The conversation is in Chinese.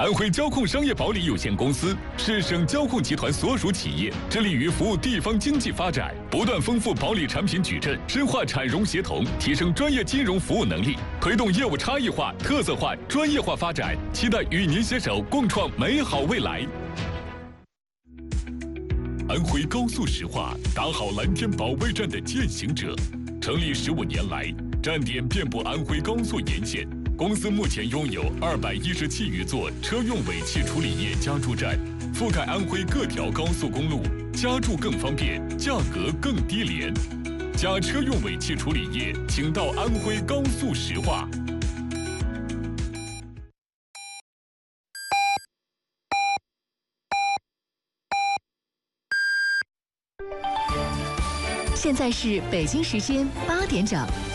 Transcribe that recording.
安徽交控商业保理有限公司是省交控集团所属企业，致力于服务地方经济发展，不断丰富保理产品矩阵，深化产融协同，提升专业金融服务能力，推动业务差异化、特色化、专业化发展。期待与您携手共创美好未来。安徽高速石化打好蓝天保卫战的践行者，成立15年来，站点遍布安徽高速沿线。公司目前拥有217余座车用尾气处理液加注站，覆盖安徽各条高速公路，加注更方便，价格更低廉。加车用尾气处理液，请到安徽高速石化。 现在是北京时间8点整。